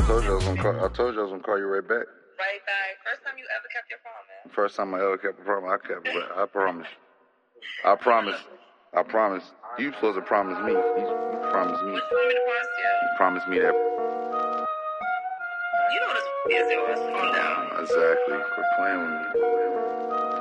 told you I was gonna call. I told you I was gonna call you right back. Right back. First time you ever kept your promise. First time I ever kept a promise. I kept it. I promise. I promise. I promise. You supposed to promise me. You promise me. What you want me to promise you? You promise me that. You know this is yours. Calm down. Exactly. Quit playing with me.